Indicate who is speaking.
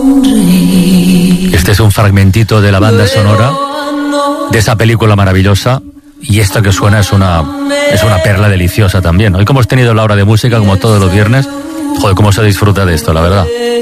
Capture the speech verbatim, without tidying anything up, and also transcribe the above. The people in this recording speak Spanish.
Speaker 1: Este es un fragmentito de la banda sonora de esa película maravillosa. Y esto que suena es una es una perla deliciosa también. Hoy como hemos tenido la hora de música, como todos los viernes, joder, cómo se disfruta de esto, la verdad.